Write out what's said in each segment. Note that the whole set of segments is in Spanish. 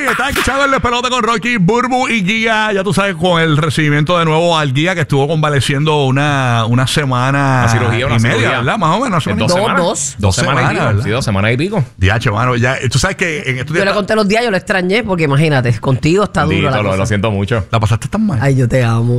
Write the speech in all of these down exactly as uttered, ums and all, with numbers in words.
estás escuchando el despelote con Rocky, Burbu y Giga. Ya tú sabes, con el recibimiento de nuevo al Giga, que estuvo convaleciendo una, una semana una cirugía, una y media, cirugía. ¿verdad? Más o menos. Dos, dos semanas. dos. Dos, Dos semanas, semanas, y pico. ¿verdad? Sí, dos semanas y pico. Diache, mano. Ya, tú sabes que en estos Yo días le conté los días, yo lo extrañé porque imagínate, contigo está duro Bendito, la lo, cosa. lo siento mucho. la pasaste tan mal. Ay, yo te amo.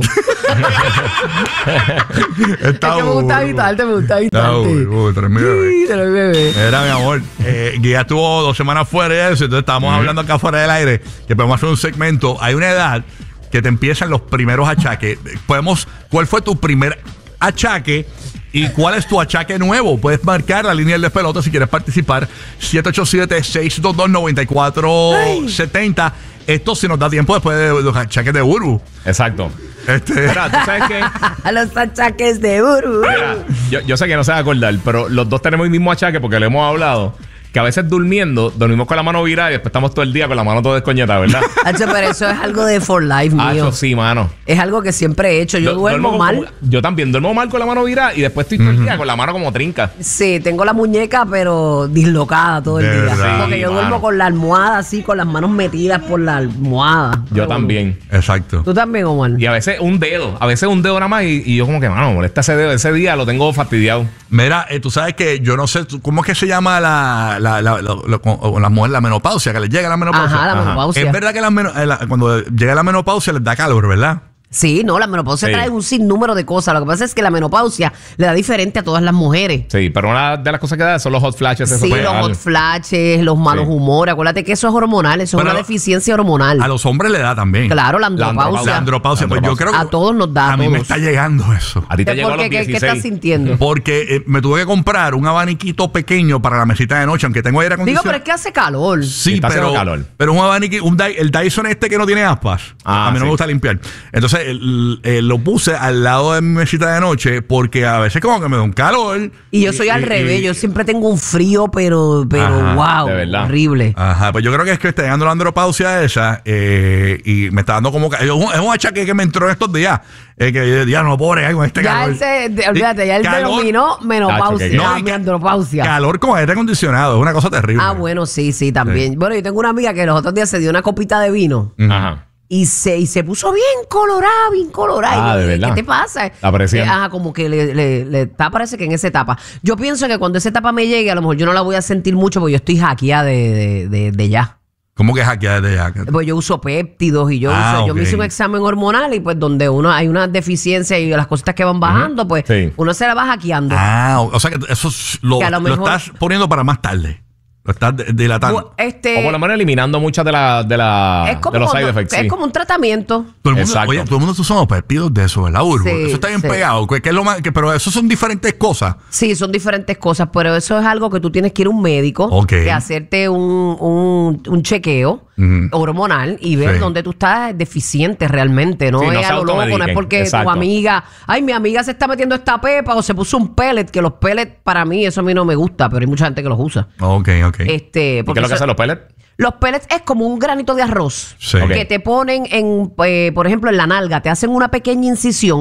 Está Es que me gusta Burbu. habitarte, me gusta Está habitarte. Burbu, tres mil bebé. Sí, te lo bebé. Era mi amor. Eh, Giga estuvo dos semanas fuera de eso, entonces estábamos hablando acá fuera del aire que podemos hacer un segmento. Hay una edad que te empiezan los primeros achaques. Podemos, ¿cuál fue tu primer achaque y cuál es tu achaque nuevo? Puedes marcar la línea del despelote si quieres participar. siete ocho siete, seis dos dos, nueve cuatro siete cero. Esto si nos da tiempo después de los achaques de Burbu. Exacto. Este, Mira, tú sabes que... A los achaques de Uru. Mira, yo, yo sé que no se va a acordar, pero los dos tenemos el mismo achaque porque lo hemos hablado. Que a veces durmiendo, dormimos con la mano virada y después estamos todo el día con la mano toda descoñetada, ¿verdad? Hacho, pero eso es algo de for life, Ah, mío. eso sí, mano. Es algo que siempre he hecho. Yo Du- duermo duermo mal. como- yo también duermo mal con la mano virada y después estoy todo el día con la mano como trinca. Sí, tengo la muñeca, pero dislocada todo el De día. verdad. Porque yo Sí, duermo mano. con la almohada así, con las manos metidas por la almohada. Yo Ay, también. exacto. ¿Tú también, Omar? Y a veces un dedo, a veces un dedo nada más y, y yo como que, mano, molesta ese dedo. Ese día lo tengo fastidiado. Mira, eh, tú sabes que yo no sé, tú- ¿cómo es que se llama la, la, la, la- la- con- con las mujeres la menopausia? Que les llega la menopausia. Ajá, la Ajá. menopausia. Es verdad que la meno- eh, la- cuando llega la menopausia les da calor, ¿verdad? Sí, no, la menopausia Sí. trae un sinnúmero de cosas. Lo que pasa es que la menopausia le da diferente a todas las mujeres. Sí, pero una de las cosas que da son los hot flashes. Eso Sí, puede los dar. hot flashes, los malos Sí. humores. Acuérdate que eso es hormonal, eso Bueno, es una deficiencia hormonal. A los hombres le da también. Claro, la andropausia. andropausia. La andropausia. Pues yo creo que A todos nos da, A a mí me todos. está llegando eso. A ti te llegó a ¿Por los qué? ¿Qué, qué dieciséis. estás sintiendo? Porque eh, me tuve que comprar un abaniquito pequeño para la mesita de noche, aunque tengo aire Digo, acondicionado. pero es que hace calor. Sí, Está pero, haciendo calor. pero un abaniquito, un Dy- el Dyson este que no tiene aspas. Ah, a mí no sí. me gusta limpiar. Entonces el- el- lo puse al lado de mi mesita de noche porque a veces como que me da un calor. Y yo soy al y- revés, y- yo siempre tengo un frío, pero, pero Ajá, wow, de verdad. horrible. Ajá, pues yo creo que es que está llegando la andropausia esa eh, y me está dando como... ca- Es un, es un achaque que me entró en estos días. Eh, que ya no puedo bregar con este Ya calor. él se, de- olvídate, ya él Calor- denominó menopausia, Tacho, que- ah, No, y mi ca- andropausia. Calor con aire acondicionado, es una cosa terrible. Ah, bueno, sí, sí, también. Sí. Bueno, yo tengo una amiga que los otros días se dio una copita de vino Ajá. y se, y se puso bien colorada, bien colorada. Ah, Y yo, ¿de ¿qué verdad? te pasa? La presión. Eh, Ajá, como que le, le, le está, parece que en esa etapa. Yo pienso que cuando esa etapa me llegue, a lo mejor yo no la voy a sentir mucho porque yo estoy hackeada de, de, de, de ya. ¿Cómo que hackear de ya? Pues yo uso péptidos y yo Ah, uso, yo me ok. hice un examen hormonal y pues donde uno hay una deficiencia y las cositas que van bajando, pues Sí. uno se la va hackeando. Ah, o o sea que eso es- lo, Que a lo lo mejor- estás poniendo para más tarde. Lo estás de- dilatando. Bu- este, O por lo menos eliminando muchas de, la, de, la, es como, de los side cuando- effects. es sí. como un tratamiento. Todo el mundo, Exacto. oye, todo el mundo usa unos péptidos de eso, ¿verdad, Burbu? Sí, Eso está bien sí. pegado. ¿Qué, qué es lo más, que- pero eso son diferentes cosas. Sí, son diferentes cosas, pero eso es algo que tú tienes que ir a un médico, Ok. que hacerte un, un, un chequeo Ujú. hormonal y ver Sí. dónde tú estás deficiente realmente. No Sí, no es se a lo loco, no es automediquen. porque Exacto. tu amiga, ay, mi amiga se está metiendo esta pepa o se puso un pellet, que los pellets para mí, eso a mí no me gusta, pero hay mucha gente que los usa. Ok, ok. Este, ¿Y qué porque es lo que eso- hacen los pellets? los pellets es como un granito de arroz Sí. Ok. que te ponen en, eh, por ejemplo, en la nalga, te hacen una pequeña incisión